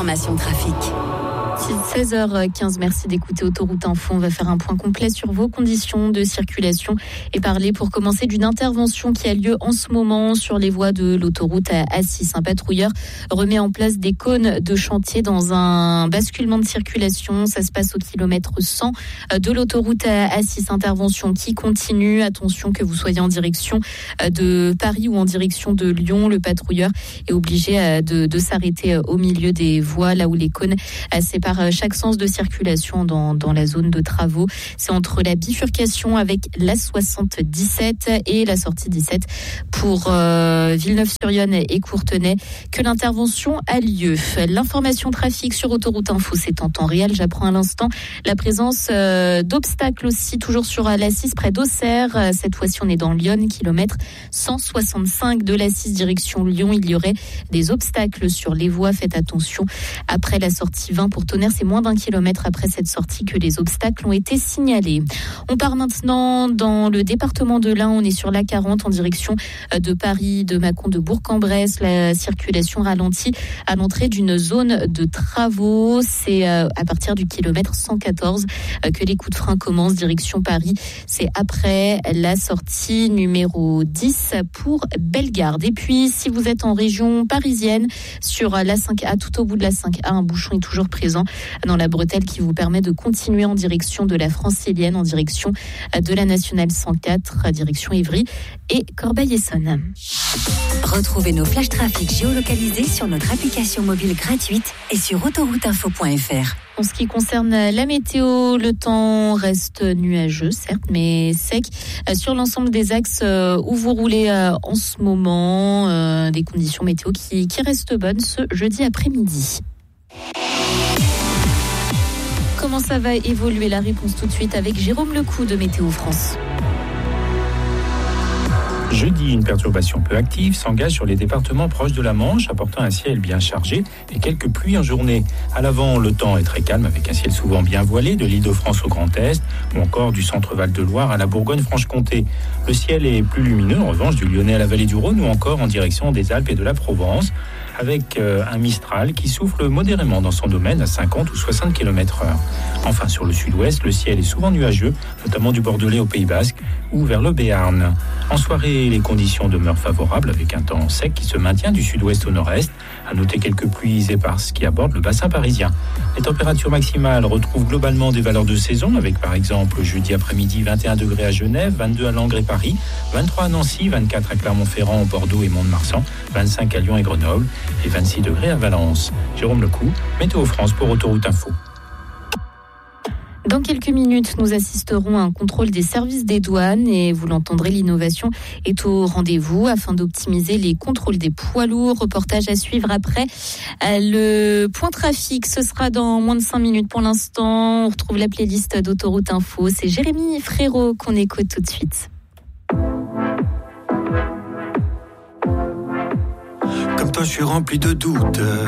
l'information trafic. 16h15, merci d'écouter Autoroute Info. On va faire un point complet sur vos conditions de circulation et parler pour commencer d'une intervention qui a lieu en ce moment sur les voies de l'autoroute A6. Un patrouilleur remet en place des cônes de chantier dans un basculement de circulation. Ça se passe au kilomètre 100 de l'autoroute A6. Intervention qui continue. Attention que vous soyez en direction de Paris ou en direction de Lyon. Le patrouilleur est obligé de s'arrêter au milieu des voies, là où les cônes séparent chaque sens de circulation dans la zone de travaux. C'est entre la bifurcation avec la 77 et la sortie 17 pour Villeneuve-sur-Yonne et Courtenay que l'intervention a lieu. L'information trafic sur Autoroute Info, c'est en temps réel. J'apprends à l'instant la présence d'obstacles aussi, toujours sur l'A6 près d'Auxerre. Cette fois-ci, on est dans Lyon, kilomètre 165 de l'A6 direction Lyon. Il y aurait des obstacles sur les voies. Faites attention. Après la sortie 20 pour Tonnerre, c'est moins d'1 kilomètre après cette sortie que les obstacles ont été signalés. On part maintenant dans le département de l'Ain. On est sur l'A40 en direction de Paris, de Mâcon, de Bourg-en-Bresse. La circulation ralentit à l'entrée d'une zone de travaux. C'est à partir du kilomètre 114 que les coups de frein commencent. Direction Paris, c'est après la sortie numéro 10 pour Bellegarde. Et puis, si vous êtes en région parisienne, sur la 5A, tout au bout de la 5A, un bouchon est toujours présent dans la bretelle qui vous permet de continuer en direction de la Francilienne, en direction de la Nationale 104, à direction Évry et Corbeil-Essonnes. Retrouvez nos flashs trafic géolocalisés sur notre application mobile gratuite et sur autorouteinfo.fr. En ce qui concerne la météo, le temps reste nuageux, certes, mais sec sur l'ensemble des axes où vous roulez en ce moment. Des conditions météo qui restent bonnes ce jeudi après-midi. Comment ça va évoluer? La réponse tout de suite avec Jérôme Lecou de Météo France. Jeudi, une perturbation peu active s'engage sur les départements proches de la Manche, apportant un ciel bien chargé et quelques pluies en journée. À l'avant, le temps est très calme avec un ciel souvent bien voilé de l'Île-de-France au Grand Est ou encore du centre Val-de-Loire à la Bourgogne-Franche-Comté. Le ciel est plus lumineux en revanche du Lyonnais à la vallée du Rhône ou encore en direction des Alpes et de la Provence, avec un Mistral qui souffle modérément dans son domaine à 50 ou 60 km/h. Enfin, sur le sud-ouest, le ciel est souvent nuageux, notamment du Bordelais au Pays Basque ou vers le Béarn. En soirée, les conditions demeurent favorables avec un temps sec qui se maintient du sud-ouest au nord-est. À noter quelques pluies éparses qui abordent le bassin parisien. Les températures maximales retrouvent globalement des valeurs de saison avec par exemple jeudi après-midi 21 degrés à Genève, 22 à Langres et Paris, 23 à Nancy, 24 à Clermont-Ferrand, Bordeaux et Mont-de-Marsan, 25 à Lyon et Grenoble et 26 degrés à Valence. Jérôme Lecou, Météo France pour Autoroute Info. Dans quelques minutes, nous assisterons à un contrôle des services des douanes et vous l'entendrez, l'innovation est au rendez-vous afin d'optimiser les contrôles des poids lourds. Reportage à suivre après. Le point trafic, ce sera dans moins de 5 minutes pour l'instant. On retrouve la playlist d'Autoroute Info. C'est Jérémy Frérot qu'on écoute tout de suite. Comme toi, je suis rempli de doutes.